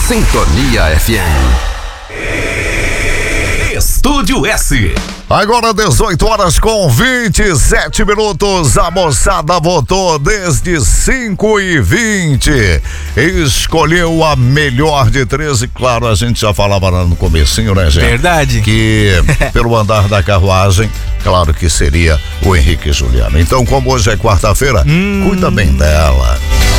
Sintonia FM. Estúdio S. Agora 18 horas com 27 minutos. A moçada votou desde 5h20. Escolheu a melhor de 13. Claro, a gente já falava lá no comecinho, né, gente? Verdade. Que pelo andar da carruagem, claro que seria o Henrique e Juliano. Então, como hoje é quarta-feira, cuida bem dela.